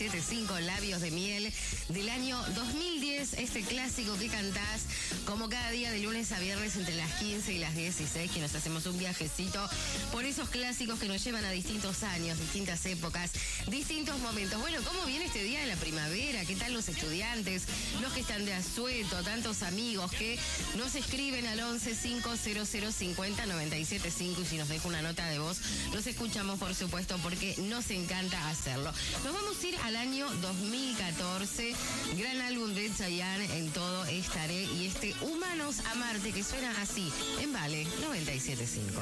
97.5, Labios de Miel, del año 2010, este clásico que cantás como cada día de lunes a viernes entre las 15 y las 16, que nos hacemos un viajecito por esos clásicos que nos llevan a distintos años, distintas épocas, distintos momentos. Bueno, ¿cómo viene este día de la primavera? ¿Qué tal los estudiantes, los que están de asueto, tantos amigos que nos escriben al 11 500 50 97 5 y si nos deja una nota de voz, los escuchamos por supuesto porque nos encanta hacerlo. Nos vamos a ir al año 2014, gran álbum de Chayanne, En Todo Estaré, y este Humanos a Marte que suena así en Vale 97.5.